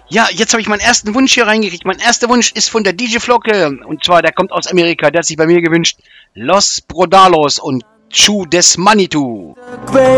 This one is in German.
Ja, jetzt habe ich meinen ersten Wunsch hier reingekriegt. Mein erster Wunsch ist von der DJ Flocke. Und zwar, der kommt aus Amerika. Der hat sich bei mir gewünscht Los Brodalos und Chu des Manitou.